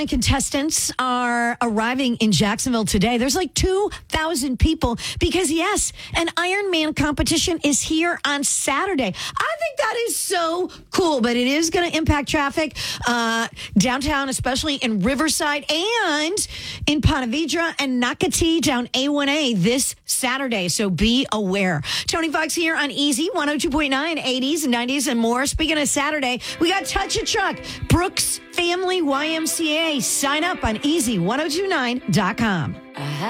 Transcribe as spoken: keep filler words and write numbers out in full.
Ironman contestants are arriving in Jacksonville today. There's like two thousand people because, yes, an Ironman competition is here on Saturday. I think that is so cool, but it is going to impact traffic uh, downtown, especially in Riverside and in Ponte Vedra and Nocatee down A one A this Saturday. So be aware. Tony Fox here on Easy one oh two point nine, eighties and nineties and more. Speaking of Saturday, we got Touch a Truck, Brooks Family Y M C A. Sign up on easy ten twenty-nine dot com.